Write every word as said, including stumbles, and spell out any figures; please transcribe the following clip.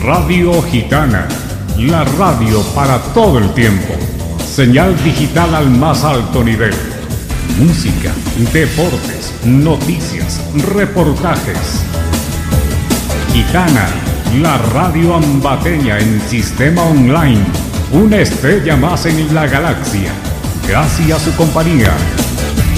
Radio Gitana, la radio para todo el tiempo. Señal digital al más alto nivel. Música, deportes, noticias, reportajes. Gitana, la radio ambateña en sistema online. Una estrella más en la galaxia. Gracias a su compañía,